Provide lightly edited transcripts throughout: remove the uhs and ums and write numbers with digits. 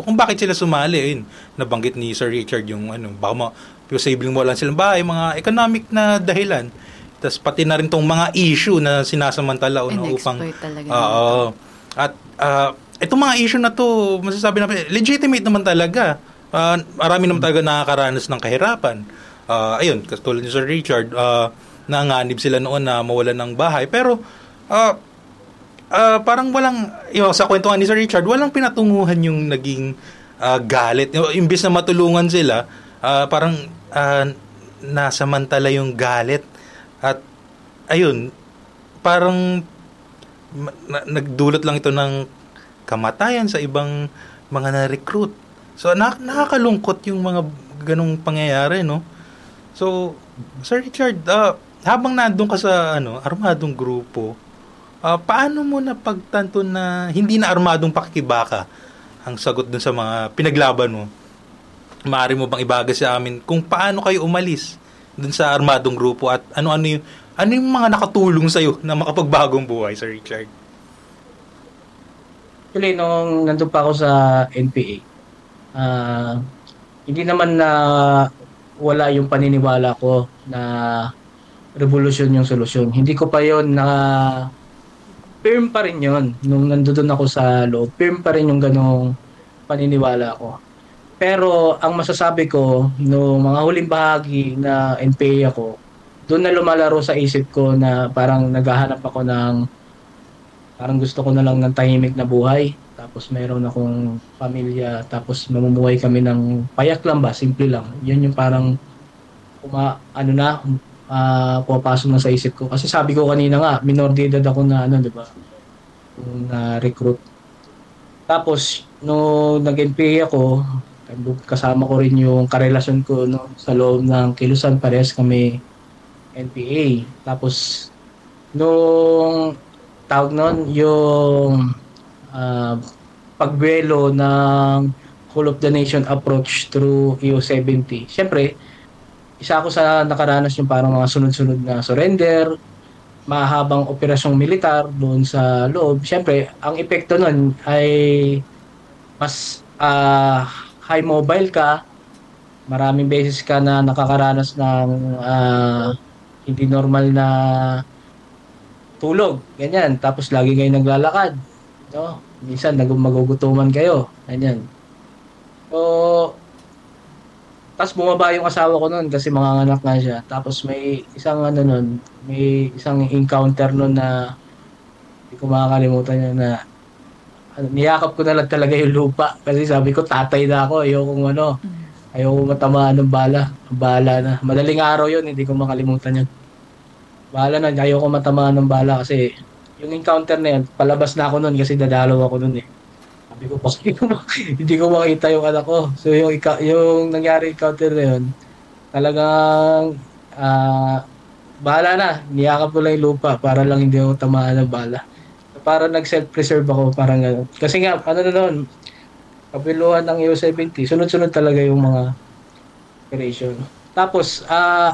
kung bakit sila sumali. Ayun, nabanggit ni Sir Richard yung baka posibleng walan silang bahay, mga economic na dahilan. Tapos pati na rin tong mga issue na sinasamantala upang talaga at itong mga issue na to, masasabi na legitimate naman talaga. Marami naman talaga nakakaranas ng kahirapan. Ayun, katulad ni Sir Richard, nanganib sila noon na mawalan ng bahay. Pero parang walang, sa kwentuhan ni Sir Richard, walang pinatunguhan yung naging galit. Imbis na matulungan sila, parang nasamantala yung galit. At ayun, parang nagdulot lang ito ng kamatayan sa ibang mga na-recruit. So nakakalungkot yung mga ganong pangyayari, no? So Sir Richard, habang nandun ka sa armadong grupo, paano mo napagtanto na hindi na armadong pakikibaka ang sagot dun sa mga pinaglaban mo? Maaari mo bang ibahagi sa amin kung paano kayo umalis dun sa armadong grupo at ano yung mga nakatulong sa'yo na makapagbagong buhay, Sir Richard? Actually, nung nandun pa ako sa NPA, hindi naman na wala yung paniniwala ko na revolusyon yung solusyon. Hindi ko pa yon na firm pa rin yon nung nandoon ako sa loob. Firm pa rin yung ganong paniniwala ko. Pero ang masasabi ko, no mga huling bahagi na NPA ako, doon na lumalaro sa isip ko na parang naghahanap ako ng parang gusto ko na lang ng tahimik na buhay. Tapos mayroon akong pamilya, tapos mamumuhay kami ng payak lang ba, simple lang. Yan yung parang pumapasok na sa isip ko. Kasi sabi ko kanina nga, minor de edad ako na di ba? Na recruit. Tapos no nag-NPA ako, kasama ko rin yung karelasyon ko sa loob ng Kilusan, parehas kami NPA. Tapos nung tawag noon yung pagbuelo ng Whole of the Nation approach through EU-70. Siyempre, isa ako sa nakaranas yung parang mga sunod-sunod na surrender, mahabang operasyong militar doon sa loob. Siyempre, ang epekto nun ay mas high mobile ka, maraming beses ka na nakakaranas ng hindi normal na tulog, ganyan. Tapos lagi kayo naglalakad, no? Minsan magugutuman kayo, ganyan. So, tapos bumaba yung asawa ko noon kasi manganganak nga siya. Tapos may isang encounter noon na hindi ko makakalimutan yun na niyakap ko na lang talaga yung lupa kasi sabi ko tatay na ako, ayoko matamaan ng bala na. Madaling araw yun, hindi ko makalimutan yun. Bahala na, ayoko matamaan ng bala kasi yung encounter na yan, palabas na ako noon kasi dadalaw ako noon eh. Sabi ko, hindi ko makita yung anak ko. So yung nangyari encounter na yun, talagang bahala na, niyakap ko lang yung lupa para lang hindi ako tamaan ng bala. Para nag-self-preserve ako, parang gano'n. Kasi nga, noon, kapiluhan ng EU-70, sunod-sunod talaga yung mga operation. Tapos,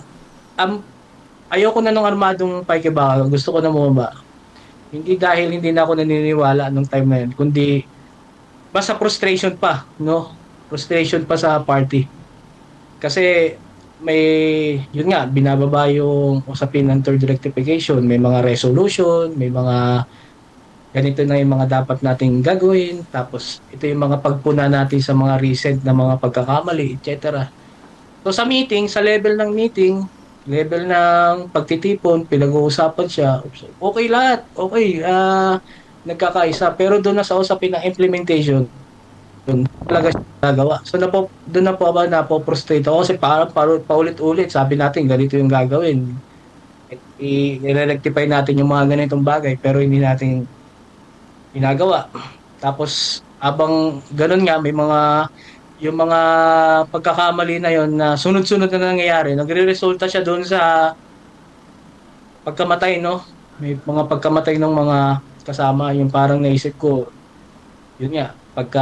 ayoko na nung armadong pakikibaka, gusto ko na bumaba. Hindi dahil hindi na ako naniniwala nung time na yun, kundi basta frustration pa, no? Frustration pa sa party. Kasi yun nga, binababa yung usapin ng third rectification, may mga resolution, may mga ganito na yung mga dapat nating gagawin, tapos ito yung mga pagpuna natin sa mga recent na mga pagkakamali, etc. So sa meeting, sa level ng meeting, level ng pagtitipon, pinag-uusapan siya, okay lahat, okay, nagkakaisa, pero doon na sa usapin ng implementation, doon talaga siya nagawa. So doon na po ba napo-frustrate ako kasi parang paulit-ulit, sabi natin ganito yung gagawin. I-rectify natin yung mga ganitong bagay, pero hindi natin ginagawa. Tapos abang ganun nga, yung mga pagkakamali na yon na sunod-sunod na nangyayari, nagre-resulta siya doon sa pagkamatay, no? May mga pagkamatay ng mga kasama, yung parang naisip ko, yun nga,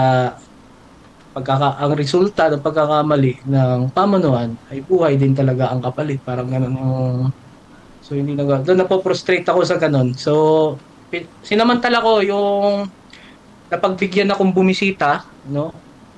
ang resulta ng pagkakamali ng pamunuan ay buhay din talaga ang kapalit, parang ganun yung, so hindi doon napo-frustrate ako sa ganun. So sinamantala ko yung napagbigyan akong bumisita, no?